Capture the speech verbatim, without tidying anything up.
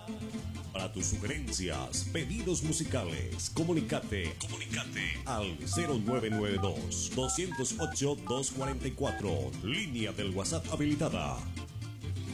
Para tus sugerencias, pedidos musicales, comunicate, comunicate al cero nueve nueve dos, dos cero ocho, dos cuatro cuatro, línea del WhatsApp habilitada.